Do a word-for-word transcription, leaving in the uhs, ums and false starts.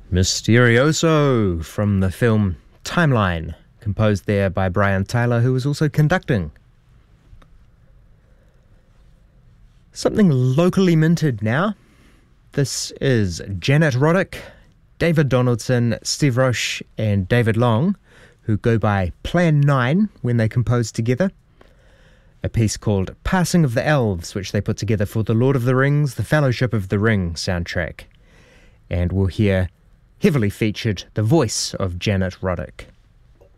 Mysterioso from the film Timeline, composed there by Brian Tyler, who was also conducting. Something locally minted now. This is Janet Roddick, David Donaldson, Steve Roche, and David Long, who go by Plan nine when they compose together. A piece called Passing of the Elves, which they put together for the Lord of the Rings, the Fellowship of the Ring soundtrack. And we'll hear, heavily featured, the voice of Janet Roddick.